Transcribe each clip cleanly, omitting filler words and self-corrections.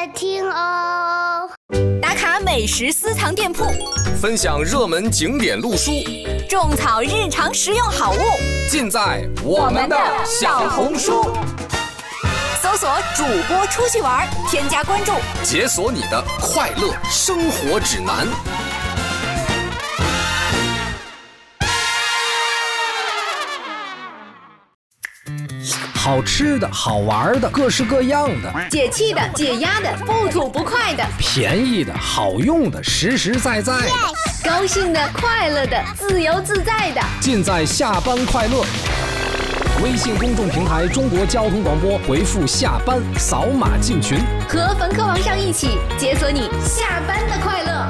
爱听哦。 打卡美食私藏店铺， 分享热门景点路书， 种草日常实用好物， 尽在我们的小红书。 搜索主播出去玩，添加关注， 解锁你的快乐生活指南。 好吃的好玩的各式各样的， 解气的解压的不吐不快的， 便宜的好用的实实在在的， 高兴的快乐的自由自在的， 尽在下班快乐。微信公众平台中国交通广播，回复下班扫码进群， 和冯科王上一起解锁你下班的快乐。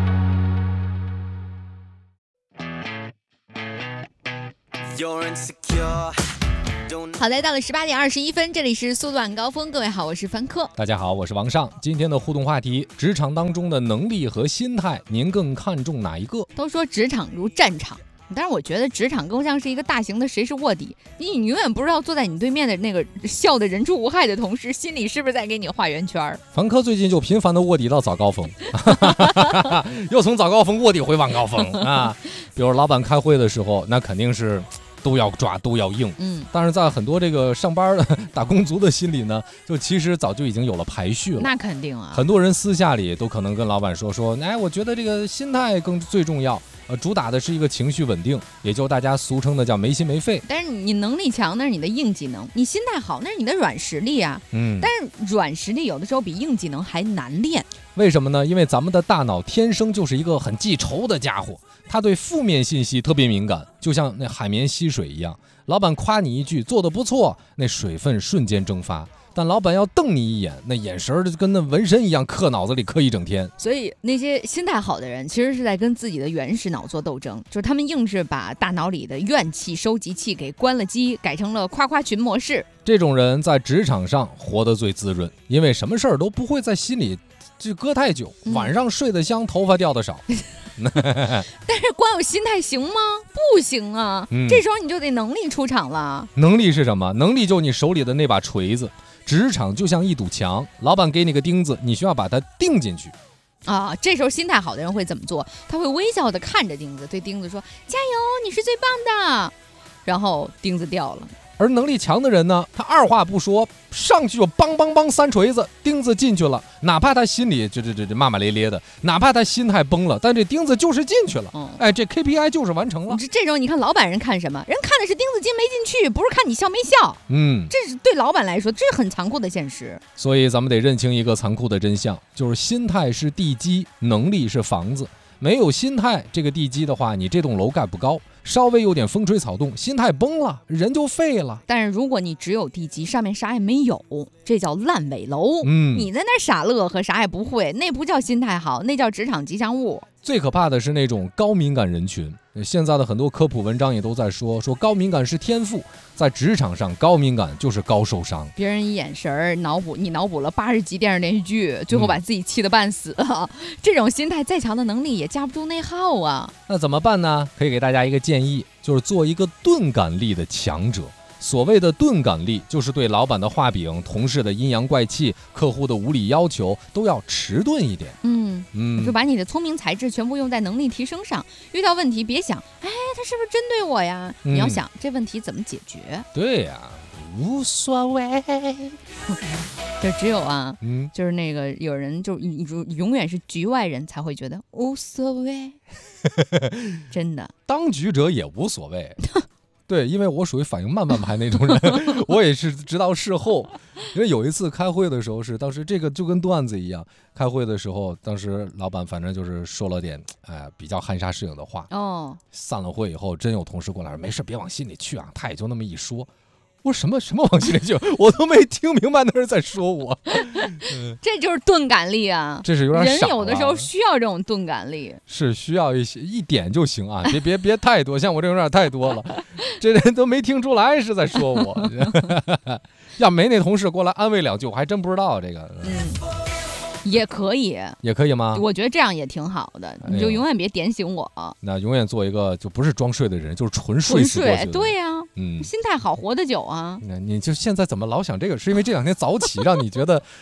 好的，到了18点21分，这里是速度晚高峰，各位好，我是凡科。 大家好，我是王尚。今天的互动话题：职场当中的能力和心态，您更看重哪一个？ 都说职场如战场，但是我觉得职场更像是一个大型的谁是卧底，你永远不知道坐在你对面的那个笑得人畜无害的同事心里是不是在给你画圆圈。 凡科最近就频繁的卧底到早高峰又从早高峰卧底回晚高峰啊。比如老板开会的时候，那肯定是都要抓都要硬，但是在很多这个上班的打工族的心里呢，就其实早就已经有了排序了。 那肯定啊， 很多人私下里都可能跟老板说，哎，我觉得这个心态最重要，主打的是一个情绪稳定，也就大家俗称的叫没心没肺。 但是你能力强那是你的硬技能，你心态好那是你的软实力啊。但是软实力有的时候比硬技能还难练。 为什么呢？因为咱们的大脑天生就是一个很记仇的家伙，他对负面信息特别敏感，就像那海绵吸水一样。老板夸你一句做得不错，那水分瞬间蒸发，但老板要瞪你一眼，那眼神就跟那纹身一样刻脑子里刻一整天。 所以那些心态好的人其实是在跟自己的原始脑做斗争，就是他们硬是把大脑里的怨气收集器给关了机，改成了夸夸群模式。 这种人在职场上活得最滋润，因为什么事儿都不会在心里就搁太久，晚上睡得香，头发掉得少但是光有心态行吗？不行啊，这时候你就得能力出场了。 能力是什么？能力就你手里的那把锤子。职场就像一堵墙，老板给你个钉子，你需要把它钉进去啊。这时候心态好的人会怎么做？他会微笑地看着钉子，对钉子说加油，你是最棒的。然后钉子掉了。 而能力强的人呢，他二话不说，上去就梆梆梆三锤子，钉子进去了。哪怕他心里这骂骂咧咧的，哪怕他心态崩了，但这钉子就是进去了。这 KPI 就是完成了。 这时候你看老板人看什么？人看的是钉子进没进去，不是看你笑没笑。这是对老板来说，这是很残酷的现实。 所以咱们得认清一个残酷的真相，就是心态是地基，能力是房子。没有心态这个地基的话，你这栋楼盖不高，稍微有点风吹草动，心态崩了，人就废了。 但是如果你只有地基，上面啥也没有，这叫烂尾楼。你在那傻乐和啥也不会，那不叫心态好，那叫职场吉祥物。 最可怕的是那种高敏感人群，现在的很多科普文章也都在说高敏感是天赋，在职场上高敏感就是高受伤。 别人一眼神你脑补了80集电视连续剧，最后把自己气得半死这种心态再强的能力也架不住内耗啊。 那怎么办呢？可以给大家一个建议，就是做一个钝感力的强者。所谓的钝感力，就是对老板的画饼、同事的阴阳怪气、客户的无理要求都要迟钝一点。 就把你的聪明才智全部用在能力提升上。遇到问题别想，他是不是针对我呀？你要想这问题怎么解决。 对呀，无所谓。 就只有就是那个有人就永远是局外人才会觉得无所谓。真的， 当局者也无所谓。对，因为我属于反应慢派那种人，我也是直到事后。因为有一次开会的时候当时这个就跟段子一样，开会的时候，当时老板反正就是说了点比较含沙射影的话。散了会以后，真有同事过来说，没事别往心里去啊，他也就那么一说。我说什么往心里去？我都没听明白那是在说我。 这就是钝感力啊！ 这是有点少。 人有的时候需要这种钝感力， 是需要一点就行啊，别太多，像我这有点太多了，这人都没听出来是在说我。要没那同事过来安慰两句，我还真不知道这个。 也可以吗？ 我觉得这样也挺好的，你就永远别点醒我。 那永远做一个就不是装睡的人，就是纯睡死过去的。 对呀，心态好活得久啊。 你就现在怎么老想这个？是因为这两天早起让你觉得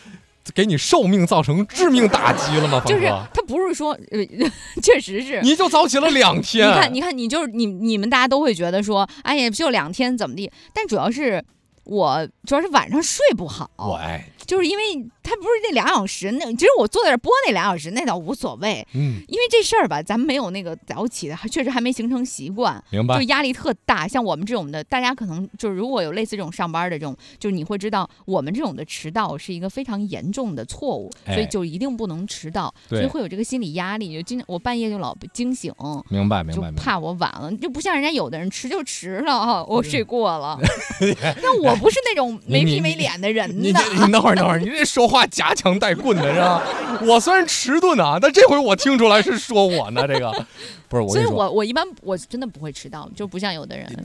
给你寿命造成致命打击了吗？ 就是他不是说确实是， 你就早起了2天。 你看，你就是你们大家都会觉得说，哎呀，就2天怎么地？但主要是晚上睡不好。就是因为他不是那2小时，其实我坐在这播那2小时，那倒无所谓。因为这事儿吧，咱们没有那个早起的，确实还没形成习惯， 明白？ 就压力特大。像我们这种的，大家可能就是如果有类似这种上班的这种，就是你会知道，我们这种的迟到是一个非常严重的错误，所以就一定不能迟到，所以会有这个心理压力。就我半夜就老惊醒， 明白， 就怕我晚了，就不像人家有的人迟就迟了啊，我睡过了。那我不是那种没皮没脸的人呢。 你等会儿，你这说话夹枪带棍的是吧？我虽然迟钝啊，但这回我听出来是说我呢，这个不是我。 所以我一般我真的不会迟到，就不像有的人。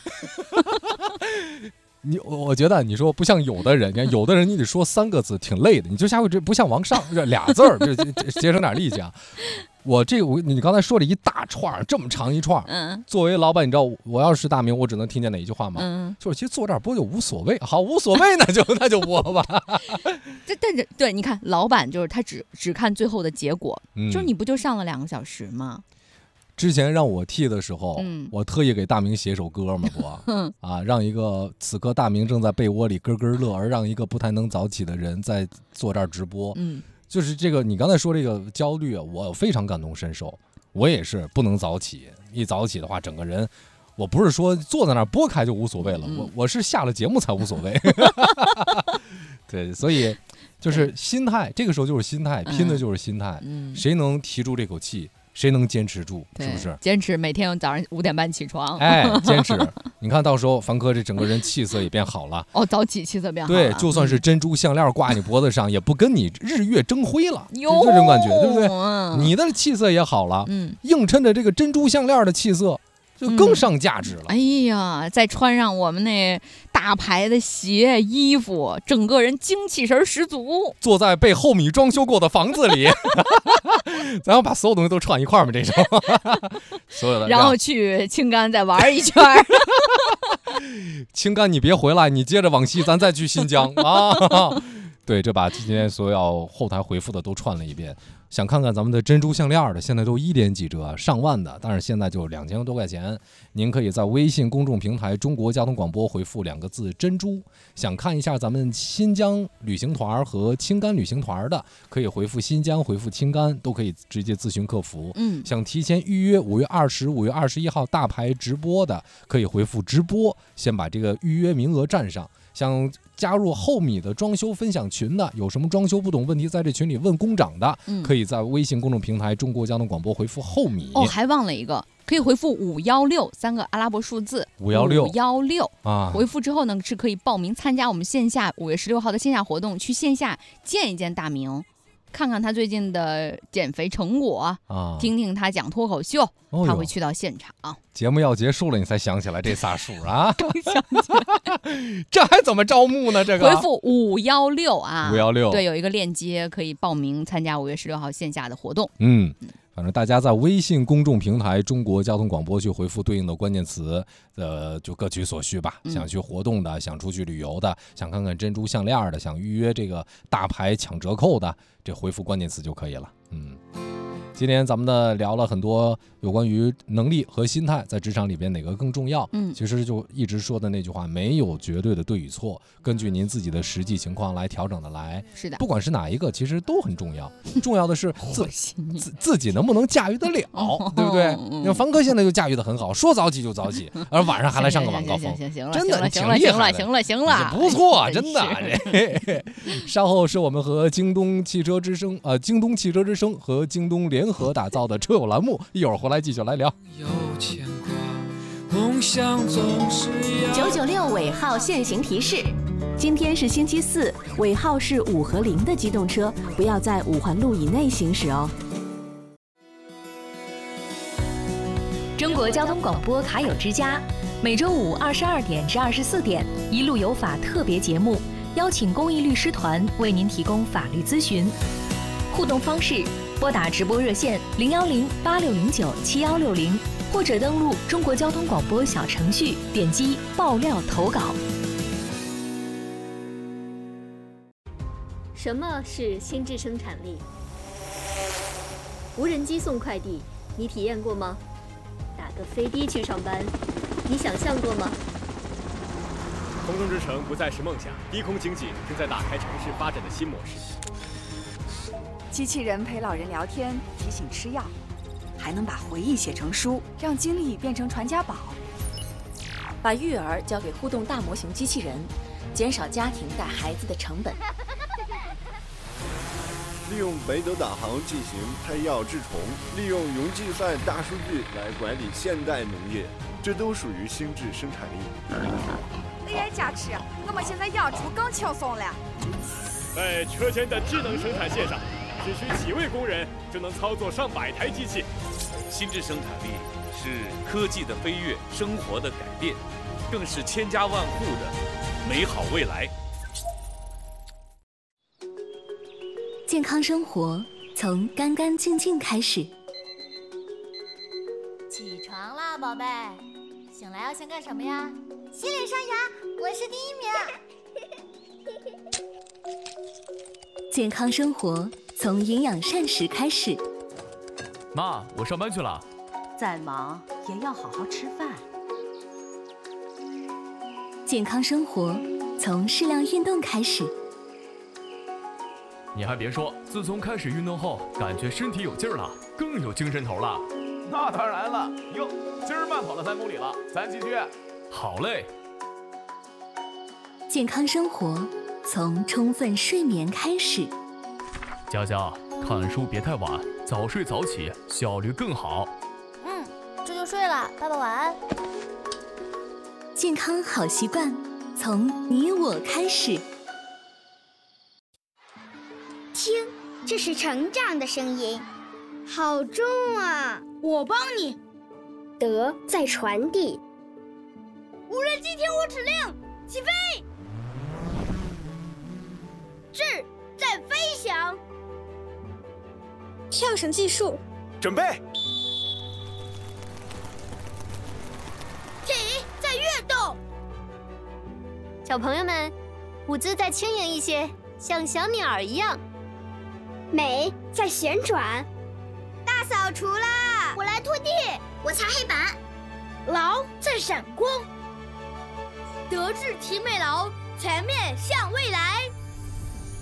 我觉得你说不像有的人，有的人你得说3个字挺累的，你就下回这不像王上2字儿，就节省点力气啊。你刚才说了一大串，这么长一串，作为老板，你知道我要是大明，我只能听见哪一句话吗？就是其实坐这儿播就无所谓，好无所谓，那就播吧。 但是对，你看老板就是他只看最后的结果，就是你不就上了2个小时吗？ 之前让我替的时候，我特意给大明写首歌嘛，让一个此刻大明正在被窝里咯咯乐，而让一个不太能早起的人在坐这儿直播。就是这个，你刚才说这个焦虑啊，我非常感同身受。我也是不能早起，一早起的话，整个人，我不是说坐在那儿播开就无所谓了，我是下了节目才无所谓。对，所以就是心态，这个时候就是心态，拼的就是心态。谁能提住这口气？谁能坚持住？是不是？ 坚持每天早上5点半起床。 坚持。你看到时候凡哥这整个人气色也变好了。 早起气色变好了。 对，就算是珍珠项链挂你脖子上，也不跟你日月争辉了。就这种感觉，对不对？你的气色也好了。映衬着这个珍珠项链的气色。就更上价值了。 哎呀，再穿上我们那大牌的鞋衣服，整个人精气神十足。 坐在被后米装修过的房子里，咱要把所有东西都串一块儿吗？这种所有的， 然后去青甘再玩一圈。 青甘，你别回来，你接着往西，咱再去新疆啊！对，这把今天所有后台回复的都串了一遍。想看看咱们的珍珠项链的，现在都1点几折，上万的，但是现在就2000多块钱。您可以在微信公众平台中国交通广播回复2个字珍珠。想看一下咱们新疆旅行团和青甘旅行团的，可以回复新疆，回复青甘，都可以直接咨询客服。想提前预约5月20、5月21号大牌直播的，可以回复直播，先把这个预约名额占上。想加入后米的装修分享群的，有什么装修不懂问题在这群里问工长的，可以在微信公众平台中国交通广播回复后米。 还忘了一个，可以回复516，3个阿拉伯数字 516 啊。回复之后呢，是可以报名参加我们线下5月16号的线下活动，去线下见一见大明，看看他最近的减肥成果听听他讲脱口秀，他会去到现场。 节目要结束了，你才想起来这仨数啊？想起来，这还怎么招募呢？这个回复516啊 ，516， 对，有一个链接可以报名参加5月16号线下的活动。 反正大家在微信公众平台中国交通广播去回复对应的关键词，就各取所需吧。想去活动的，想出去旅游的，想看看珍珠项链的，想预约这个大牌抢折扣的，这回复关键词就可以了。今天咱们呢聊了很多有关于能力和心态在职场里边哪个更重要。其实就一直说的那句话，没有绝对的对与错，根据您自己的实际情况来调整的来。 是的， 不管是哪一个，其实都很重要。重要的是自己能不能驾驭得了，对不对？你看凡哥现在就驾驭得很好，说早起就早起，而晚上还来上个晚高峰。 行了， 真的行了， 不错，真的。稍后是我们和京东汽车之声和京东联合打造的车友栏目，一会儿回来继续来聊。 996尾号限行提示：今天是星期4，尾号是5和0的机动车不要在5环路以内行驶哦。 中国交通广播卡友之家，每周五22点至24点，一路有法特别节目，邀请公益律师团为您提供法律咨询。互动方式：拨打直播热线010-8609-7160，或者登录中国交通广播小程序，点击爆料投稿。 什么是心智生产力？无人机送快递，你体验过吗？打个飞的去上班，你想象过吗？ 空中之城不再是梦想，低空经济正在打开城市发展的新模式。 机器人陪老人聊天，提醒吃药，还能把回忆写成书，让经历变成传家宝。 把育儿交给互动大模型机器人，减少家庭带孩子的成本。 利用北斗导航进行配药治虫，利用云计算大数据来管理现代农业，这都属于心智生产力。 AI 加持，我们现在养猪更轻松了。 在车间的智能生产线上，只需几位工人就能操作上百台机器。 心智生产力是科技的飞跃，生活的改变，更是千家万户的美好未来。 健康生活从干干净净开始。 起床啦，宝贝！醒来要先干什么呀？洗脸刷牙，我是第1名。 健康生活从营养膳食开始。 妈，我上班去了。 再忙也要好好吃饭。 健康生活从适量运动开始。 你还别说，自从开始运动后，感觉身体有劲儿了，更有精神头了。 那当然了，哟，今儿慢跑了3公里了，咱继续。 好嘞。 健康生活从充分睡眠开始。 佳佳，看书别太晚，早睡早起，效率更好。 这就睡了，爸爸晚安。 健康好习惯从你我开始。 听，这是成长的声音，好重啊！ 我帮你。 德在传递。 无人机听我指令，起飞！智在飞翔。 跳绳计数， 准备。 体在跃动。 小朋友们，舞姿再轻盈一些，像小鸟一样。 美在旋转。 大扫除啦！ 我来拖地，我擦黑板。 劳在闪光。德智体美劳，全面向未来。